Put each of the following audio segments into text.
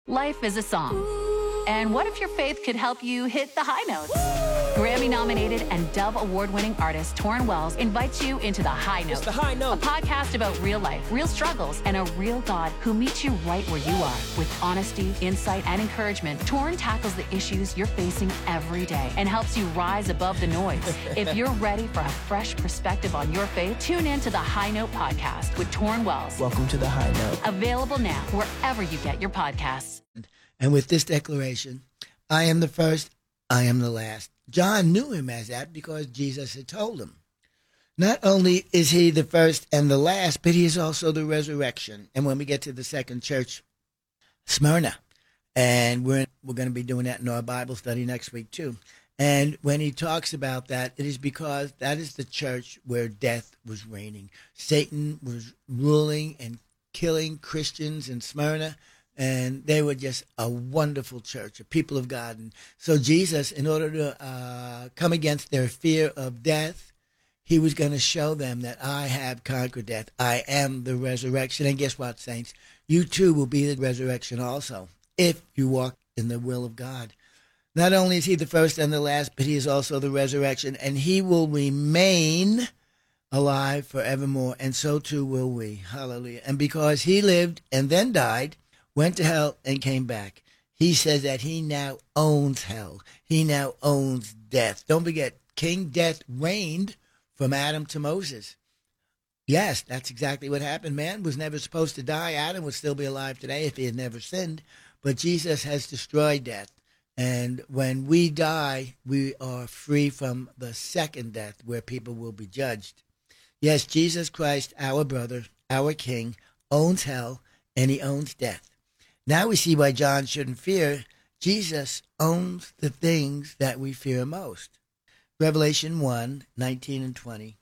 Life is a song. And what if your faith could help you hit the high notes? Grammy-nominated and Dove Award-winning artist Torrin Wells invites you into The High Note. It's The High Note. A podcast about real life, real struggles, and a real God who meets you right where you are. With honesty, insight, and encouragement, Torrin tackles the issues you're facing every day and helps you rise above the noise. If you're ready for a fresh perspective on your faith, tune in to The High Note podcast with Torrin Wells. Welcome to The High Note. Available now wherever you get your podcasts. And with this declaration, I am the first, I am the last. John knew him as that because Jesus had told him. Not only is he the first and the last, but he is also the resurrection. And when we get to the second church, Smyrna, and we're going to be doing that in our Bible study next week too. And when he talks about that, it is because that is the church where death was reigning. Satan was ruling and killing Christians in Smyrna. And they were just a wonderful church, a people of God. And so Jesus, in order to come against their fear of death, he was going to show them that I have conquered death. I am the resurrection. And guess what, saints? You too will be the resurrection also, if you walk in the will of God. Not only is he the first and the last, but he is also the resurrection. And he will remain alive forevermore. And so too will we. Hallelujah. And because he lived and then died, went to hell and came back, he says that he now owns hell. He now owns death. Don't forget, King Death reigned from Adam to Moses. Yes, that's exactly what happened. Man was never supposed to die. Adam would still be alive today if he had never sinned. But Jesus has destroyed death. And when we die, we are free from the second death where people will be judged. Yes, Jesus Christ, our brother, our King, owns hell and he owns death. Now we see why John shouldn't fear. Jesus owns the things that we fear most. Revelation 1:19 and 20.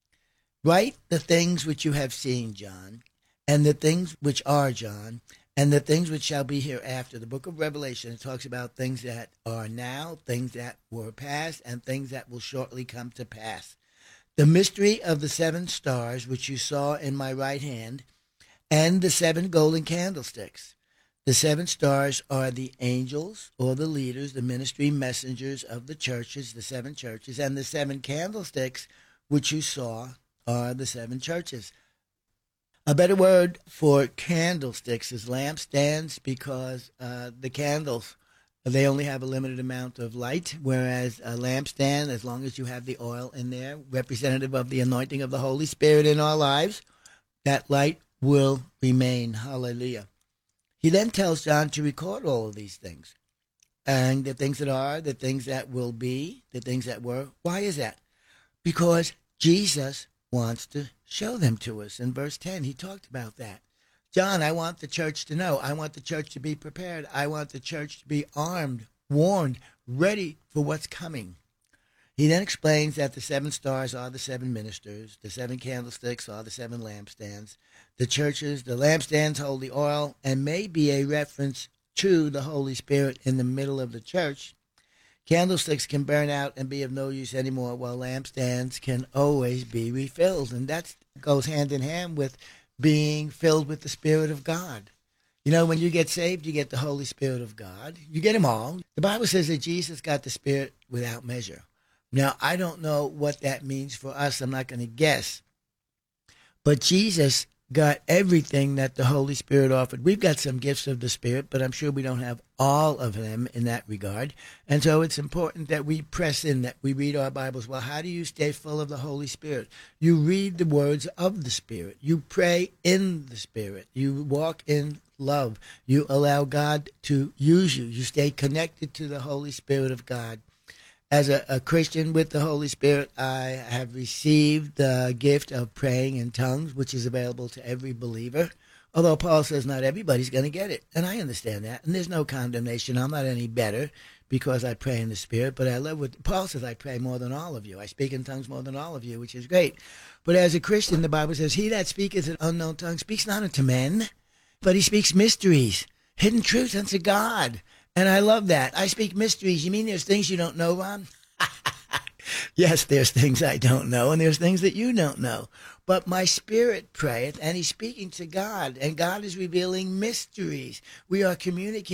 Write the things which you have seen, John, and the things which are, John, and the things which shall be hereafter. The book of Revelation, it talks about things that are now, things that were past, and things that will shortly come to pass. The mystery of the 7 stars which you saw in my right hand, and the 7 golden candlesticks. The 7 stars are the angels or the leaders, the ministry messengers of the churches, the 7 churches, and the 7 candlesticks which you saw are the 7 churches. A better word for candlesticks is lampstands because the candles, they only have a limited amount of light, whereas a lampstand, as long as you have the oil in there, representative of the anointing of the Holy Spirit in our lives, that light will remain. Hallelujah. He then tells John to record all of these things, and the things that are, the things that will be, the things that were. Why is that? Because Jesus wants to show them to us. In verse 10, he talked about that. John, I want the church to know. I want the church to be prepared. I want the church to be armed, warned, ready for what's coming. He then explains that the 7 stars are the 7 ministers, the 7 candlesticks are the 7 lampstands, the churches, the lampstands hold the oil, and may be a reference to the Holy Spirit in the middle of the church. Candlesticks can burn out and be of no use anymore, while lampstands can always be refilled. And that goes hand in hand with being filled with the Spirit of God. You know, when you get saved, you get the Holy Spirit of God. You get them all. The Bible says that Jesus got the Spirit without measure. Now, I don't know what that means for us. I'm not going to guess. But Jesus got everything that the Holy Spirit offered. We've got some gifts of the Spirit, but I'm sure we don't have all of them in that regard. And so it's important that we press in, that we read our Bibles. Well, how do you stay full of the Holy Spirit? You read the words of the Spirit. You pray in the Spirit. You walk in love. You allow God to use you. You stay connected to the Holy Spirit of God. As a Christian with the Holy Spirit, I have received the gift of praying in tongues, which is available to every believer. Although Paul says not everybody's going to get it. And I understand that. And there's no condemnation. I'm not any better because I pray in the Spirit. But I love what Paul says, I pray more than all of you. I speak in tongues more than all of you, which is great. But as a Christian, the Bible says, he that speaketh in unknown tongues speaks not unto men, but he speaks mysteries, hidden truths unto God. And I love that. I speak mysteries. You mean there's things you don't know, Ron? Yes, there's things I don't know, and there's things that you don't know. But my spirit prayeth, and he's speaking to God, and God is revealing mysteries. We are communicating